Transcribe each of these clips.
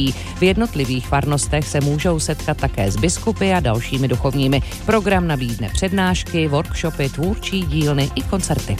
náboženství. V jednotlivých farnostech se můžou setkat také s biskupy a dalšími duchovními. Program nabídne přednášky, workshopy, tvůrčí dílny i koncerty.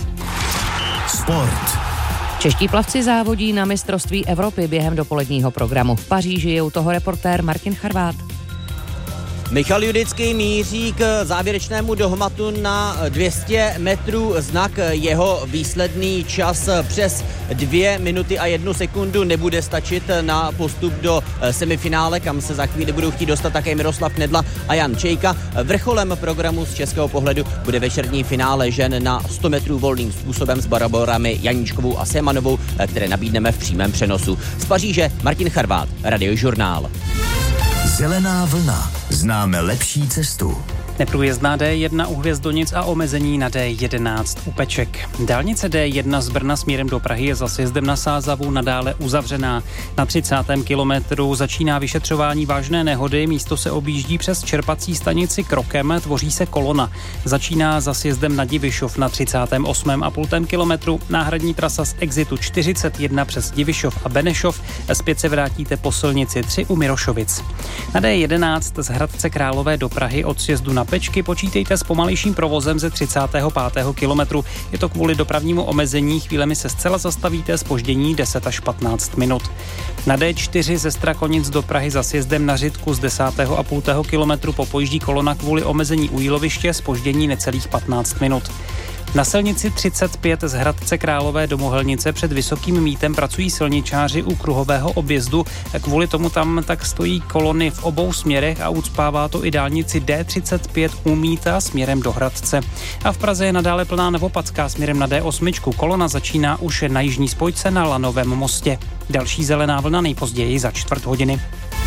Sport. Čeští plavci závodí na mistrovství Evropy během dopoledního programu. V Paříži je u toho reportér Martin Charvát. Michal Judický míří k závěrečnému dohmatu na 200 metrů. Znak jeho výsledný čas přes 2 minuty a 1 sekundu nebude stačit na postup do semifinále, kam se za chvíli budou chtít dostat také Miroslav Nedla a Jan Čejka. Vrcholem programu z českého pohledu bude večerní finále žen na 100 metrů volným způsobem s baraborami Janíčkovou a Semanovou, které nabídneme v přímém přenosu. Z Paříže Martin Charvát, Radiožurnál. Zelená vlna. Známe lepší cestu. Neprůjezdná D1 u Hvězdonic a omezení na D11 u Peček. Dálnice D1 z Brna směrem do Prahy je za sjezdem na Sázavu nadále uzavřená. Na 30. kilometru začíná vyšetřování vážné nehody, místo se objíždí přes čerpací stanici krokem, tvoří se kolona. Začíná za sjezdem na Divišov na 38,5 kilometru, náhradní trasa z exitu 41 přes Divišov a Benešov, zpět se vrátíte po silnici 3 u Mirošovic. Na D11 z Hradce Králové do Prahy od sjezdu na Pečky počítejte s pomalejším provozem ze 35. kilometru. Je to kvůli dopravnímu omezení, chvílemi se zcela zastavíte, zpoždění 10 až 15 minut. Na D4 ze Strakonic do Prahy za sjezdem na Řitku z 10,5 kilometru popojíždí kolona kvůli omezení u Jíloviště, zpoždění necelých 15 minut. Na silnici 35 z Hradce Králové do Mohelnice před Vysokým Mítem pracují silničáři u kruhového objezdu. Kvůli tomu tam tak stojí kolony v obou směrech a ucpává to i dálnici D35 u Míta směrem do Hradce. A v Praze je nadále plná Novopadská směrem na D8. Kolona začíná už na jižní spojce na Lanovém mostě. Další zelená vlna nejpozději za 4 hodiny.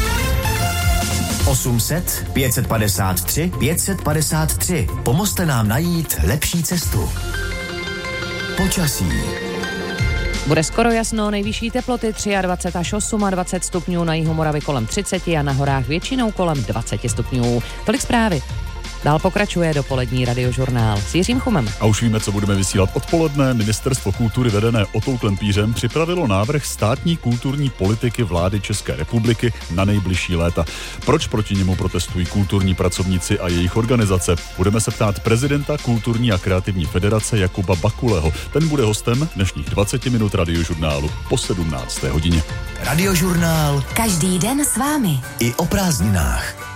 800 553 553. Pomozte nám najít lepší cestu. Počasí. Bude skoro jasno, nejvyšší teploty 23 až 28 stupňů, na jihu Moravy kolem 30 a na horách většinou kolem 20 stupňů. Tolik zprávy. Dál pokračuje dopolední Radiožurnál s Jiřím Chumem. A už víme, co budeme vysílat odpoledne. Ministerstvo kultury vedené Otou Klempířem připravilo návrh státní kulturní politiky vlády České republiky na nejbližší léta. Proč proti němu protestují kulturní pracovníci a jejich organizace? Budeme se ptát prezidenta Kulturní a kreativní federace Jakuba Bakuleho. Ten bude hostem dnešních 20 minut Radiožurnálu po 17. hodině. Radiožurnál. Každý den s vámi. I o prázdninách.